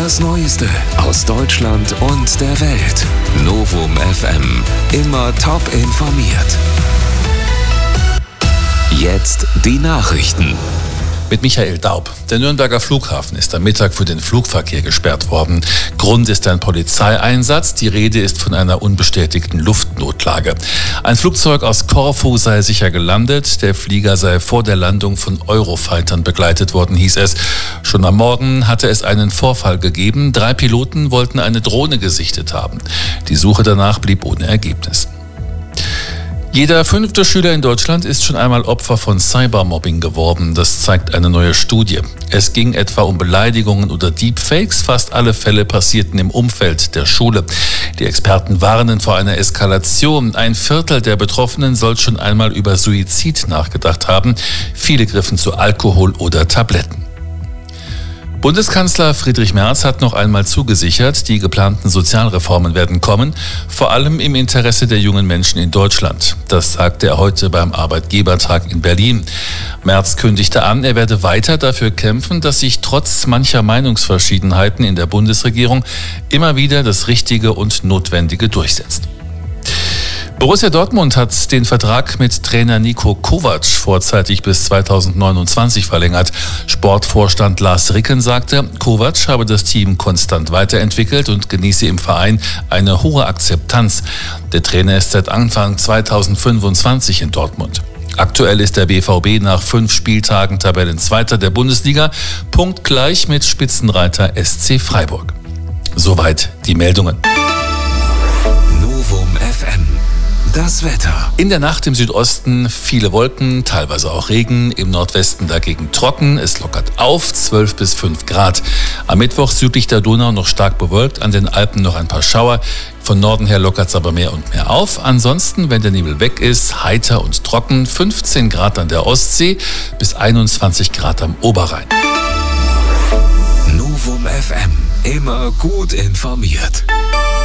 Das Neueste aus Deutschland und der Welt. Novum FM. Immer top informiert. Jetzt die Nachrichten. Mit Michael Daub. Der Nürnberger Flughafen ist am Mittag für den Flugverkehr gesperrt worden. Grund ist ein Polizeieinsatz. Die Rede ist von einer unbestätigten Luftnotlage. Ein Flugzeug aus Korfu sei sicher gelandet. Der Flieger sei vor der Landung von Eurofightern begleitet worden, hieß es. Schon am Morgen hatte es einen Vorfall gegeben. 3 Piloten wollten eine Drohne gesichtet haben. Die Suche danach blieb ohne Ergebnis. Jeder 5. Schüler in Deutschland ist schon einmal Opfer von Cybermobbing geworden. Das zeigt eine neue Studie. Es ging etwa um Beleidigungen oder Deepfakes. Fast alle Fälle passierten im Umfeld der Schule. Die Experten warnen vor einer Eskalation. 1/4 der Betroffenen soll schon einmal über Suizid nachgedacht haben. Viele griffen zu Alkohol oder Tabletten. Bundeskanzler Friedrich Merz hat noch einmal zugesichert, die geplanten Sozialreformen werden kommen, vor allem im Interesse der jungen Menschen in Deutschland. Das sagte er heute beim Arbeitgebertag in Berlin. Merz kündigte an, er werde weiter dafür kämpfen, dass sich trotz mancher Meinungsverschiedenheiten in der Bundesregierung immer wieder das Richtige und Notwendige durchsetzt. Borussia Dortmund hat den Vertrag mit Trainer Niko Kovac vorzeitig bis 2029 verlängert. Sportvorstand Lars Ricken sagte, Kovac habe das Team konstant weiterentwickelt und genieße im Verein eine hohe Akzeptanz. Der Trainer ist seit Anfang 2025 in Dortmund. Aktuell ist der BVB nach 5 Spieltagen Tabellenzweiter der Bundesliga, punktgleich mit Spitzenreiter SC Freiburg. Soweit die Meldungen. Novum FM. Das Wetter. In der Nacht im Südosten viele Wolken, teilweise auch Regen, im Nordwesten dagegen trocken, es lockert auf, 12 bis 5 Grad. Am Mittwoch südlich der Donau noch stark bewölkt, an den Alpen noch ein paar Schauer. Von Norden her lockert es aber mehr und mehr auf. Ansonsten, wenn der Nebel weg ist, heiter und trocken, 15 Grad an der Ostsee bis 21 Grad am Oberrhein. Novum FM. Immer gut informiert.